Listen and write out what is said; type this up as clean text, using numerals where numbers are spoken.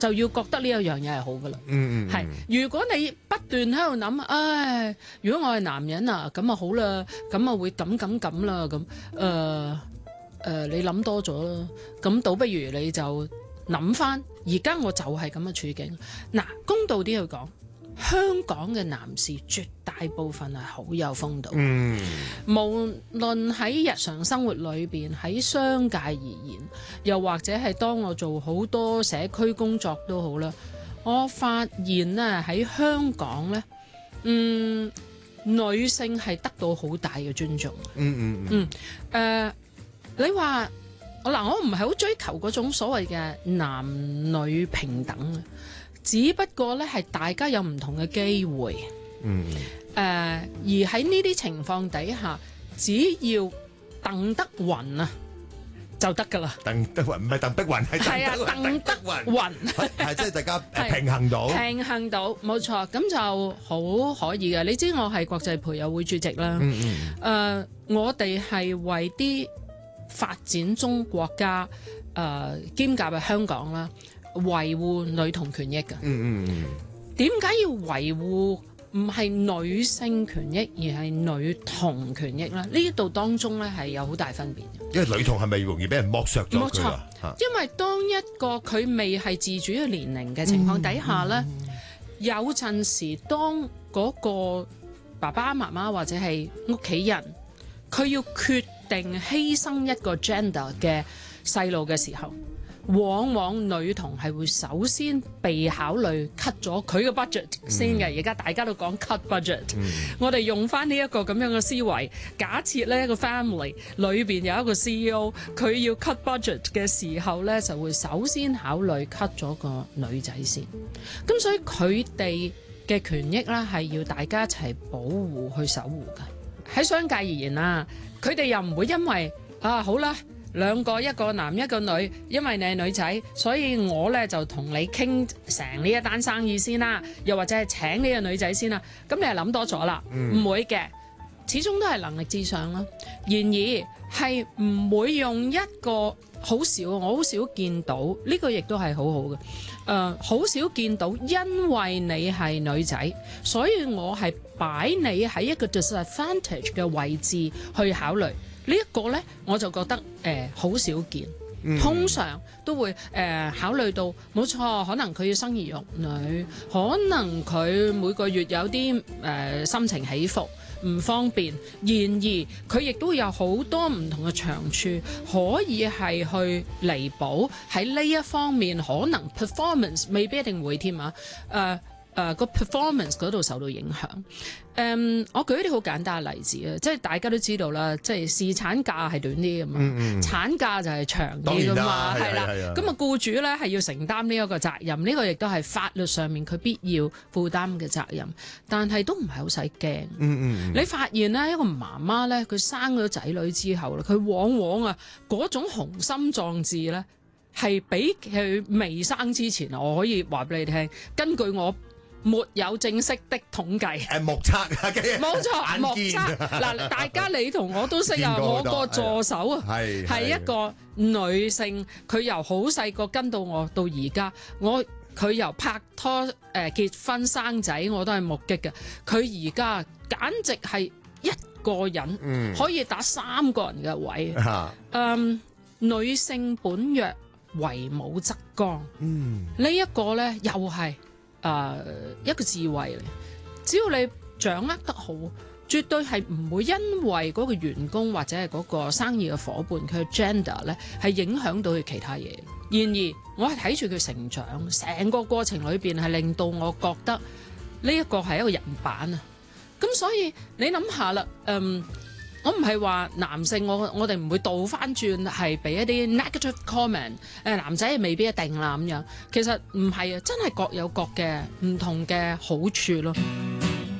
就要覺得呢一樣嘢係好噶啦。係如果你不斷喺度諗，唉，如果我係男人啊，咁啊好啦，咁啊會咁啦，咁你諗多咗啦，咁倒不如你就諗翻，而家我就係咁嘅處境。嗱，公道啲去講，香港嘅男士絕大部分係好有風度，無論喺日常生活裏邊，喺商界而言，又或者係當我做好多社區工作都好啦，我發現呢喺香港呢，女性係得到好大嘅尊重。你話嗱，我唔係好追求嗰種所謂嘅男女平等啊，只不過咧係大家有唔同嘅機會，而喺呢啲情況底下，只要鄧德雲啊就得噶啦。鄧德雲唔係鄧碧雲，係啊，鄧德雲係即係大家平衡到，冇錯，咁就好可以嘅。你知我係國際培友會主席啦，我哋係為啲發展中國家兼夾喺香港啦，維護女童權益嘅。點解要維護唔係女性權益而係女童權益咧？呢度當中咧係有好大分別嘅。因為女童係咪容易俾人剝削咗？冇錯，因為當一個佢未係自主嘅年齡嘅情況底下咧，有陣時當嗰個爸爸媽媽或者係屋企人，佢要決定犧牲一個 gender 嘅細路嘅時候，往往女童係會首先被考慮 cut 咗佢嘅 budget 先嘅。而家大家都講 cut budget，我哋用翻呢一個咁樣嘅思維，假設呢一個 family 裏邊有一個 CEO， 佢要 cut budget 嘅時候呢，就會首先考慮 cut 咗個女仔先。咁所以佢哋嘅權益呢，係要大家一齊保護去守護嘅。喺商界而言啊，佢哋又唔會因為好啦，兩個，一個男一個女，因為你係女仔，所以我呢就同你傾成呢一單生意先啦，又或者係請呢個女仔先啦。咁你係諗多咗啦，唔會嘅，始終都係能力至上啦。然而係唔會用一個好少，我好少見到呢個，亦都係好好嘅。好少見到，因為你係女仔，所以我係擺你喺一個 disadvantage 嘅位置去考慮。呢一個呢，我就覺得好少見。通常都會考慮到，冇錯，可能佢要生兒育女，可能佢每個月有啲心情起伏，唔方便。然而佢亦都有好多唔同嘅長處，可以係去彌補喺呢一方面，可能 performance 未必一定會添啊。個 performance 嗰度受到影響。我舉一啲好簡單嘅例子啊，即係大家都知道啦，即係侍產假係短啲㗎嘛，產假就係長啲㗎嘛，係啦。咁啊，僱主咧係要承擔呢一個責任，呢個亦都係法律上面佢必要負擔嘅責任。但係都唔係好使驚。你發現呢，一個媽媽咧，佢生咗仔女之後咧，佢往往啊嗰種雄心壯志咧，係比佢未生之前，我可以話俾你聽，根據我沒有正式的統計，目測冇錯，目測嗱，大家你同我都識啊，我個助手啊，係一個女性，佢由好細個跟到我到而家，佢由拍拖結婚生仔我都係目擊嘅，佢而家簡直係一個人可以打3個人嘅位。女性本弱，為母則剛，呢一個呢又係一個智慧嚟，只要你掌握得好，絕對係唔會因為嗰個員工或者係嗰個生意嘅夥伴佢嘅 gender 咧係影響到佢其他嘢。然而我係睇住佢成長，成個過程裏邊係令到我覺得呢一個係一個人版啊。咁所以你諗下啦，我唔係話男性，我哋唔會倒翻轉係俾一啲 negative comment， 男仔未必一定啦咁樣。其實唔係啊，真係各有各嘅唔同嘅好處咯。